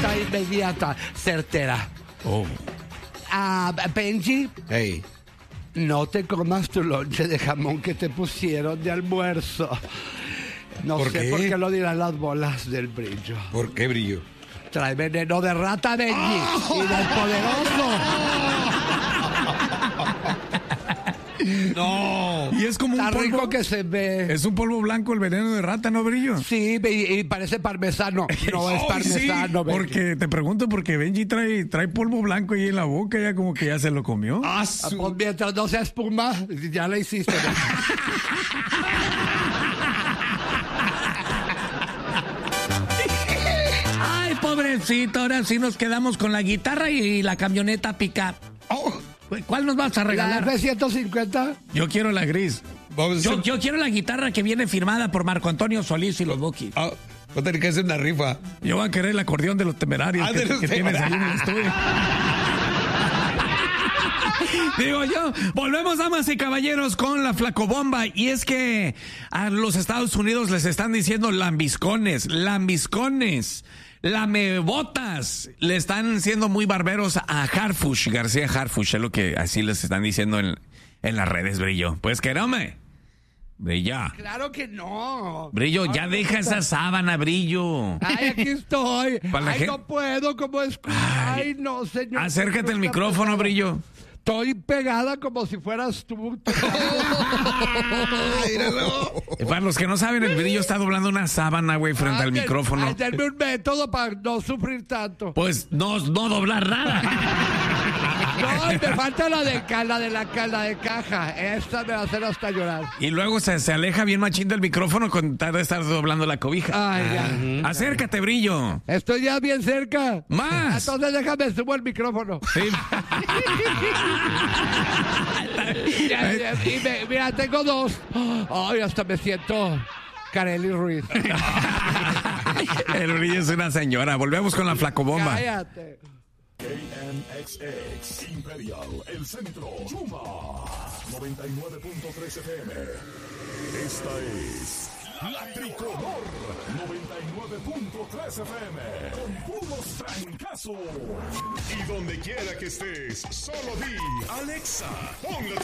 respuesta inmediata, certera. Oh. Benji, Hey. no te comas tu lonche de jamón que te pusieron de almuerzo. No ¿Por sé qué? por qué lo dirán las bolas del brillo. ¿Por qué, Brillo? Trae veneno de rata, Benji, y del poderoso. No. Y es como un Está rico polvo. que se ve. Es un polvo blanco el veneno de rata, ¿no, Brillo? Sí, y parece parmesano. No es Ay, parmesano, sí, Benji. porque te pregunto porque Benji trae polvo blanco ahí en la boca, ya como que ya se lo comió. Ah, Pues mientras no sea espuma, ya la hiciste. Ay, pobrecito, ahora sí nos quedamos con la guitarra y la camioneta pick-up. ¿Cuál nos vas a ¿La regalar? F-150? Yo quiero la gris. Vamos a hacer... Yo quiero la guitarra que viene firmada por Marco Antonio Solís y los Bukis. Va a tener que hacer una rifa. Yo voy a querer el acordeón de los temerarios Ah, de los que tienes ahí en el estudio. Digo yo, volvemos, damas y caballeros, con la flacobomba. Y es que a los Estados Unidos les están diciendo lambiscones, lamebotas. Le están siendo muy barberos a Harfush, García Harfush, es lo que así les están diciendo en las redes, Brillo. Pues que no me... Brillo. Claro que no. Brillo, ya deja esa sábana, Brillo. Ay, aquí estoy. Para la Ay, gente- no puedo, como escuchar. Ay, no, señor. Acércate al micrófono, Brillo. Estoy pegada como si fueras tú. Para los que no saben, el Brillo está doblando una sábana, güey, frente al micrófono. Ay, denme un método para no sufrir tanto. Pues no doblar nada. No, me falta la de caja. Esta me va a hacer hasta llorar. Y luego se aleja bien machín del micrófono con tal de estar doblando la cobija. Ay, ya. Acércate, Brillo. Estoy ya bien cerca. Más. Entonces déjame subo el micrófono. Sí. Mira, tengo dos. Ay, hasta me siento Kareli Ruiz. El Brillo es una señora. Volvemos con la flacobomba. Cállate. KNXX Imperial, el centro, Chuma, 99.3 FM. Esta es la Tricolor, 99.3 FM, con puros trancazos. Y donde quiera que estés, solo di, Alexa, pon la